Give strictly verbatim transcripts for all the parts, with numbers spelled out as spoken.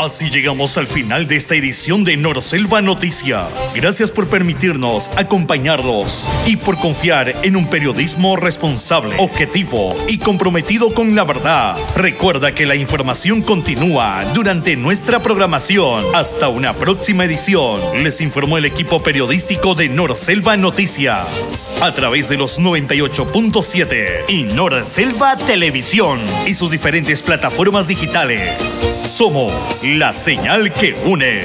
Así llegamos al final de esta edición de Norselva Noticias. Gracias por permitirnos acompañarlos y por confiar en un periodismo responsable, objetivo y comprometido con la verdad. Recuerda que la información continúa durante nuestra programación. Hasta una próxima edición. Les informó el equipo periodístico de Norselva Noticias a través de los noventa y ocho punto siete y Norselva Televisión y sus diferentes plataformas digitales. Somos la señal que une.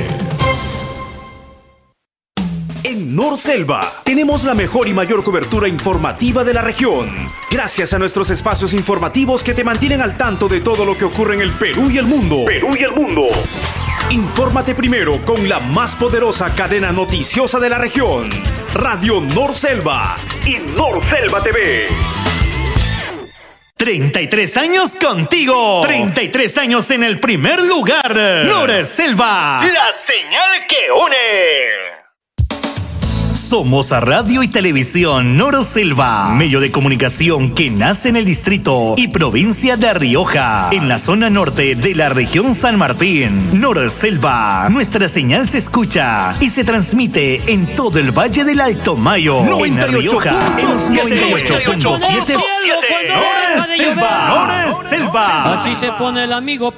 En Norselva tenemos la mejor y mayor cobertura informativa de la región. Gracias a nuestros espacios informativos que te mantienen al tanto de todo lo que ocurre en el Perú y el mundo. Perú y el mundo. Infórmate primero con la más poderosa cadena noticiosa de la región. Radio Norselva y Norselva T V. treinta y tres años contigo. treinta y tres años en el primer lugar. Norselva, la señal que une. Somos a Radio y Televisión Norselva, medio de comunicación que nace en el distrito y provincia de Rioja, en la zona norte de la región San Martín. Norselva, nuestra señal se escucha y se transmite en todo el Valle del Alto Mayo, en Rioja, en los noventa y ocho punto siete. Norselva, Norselva. Así se pone el amigo.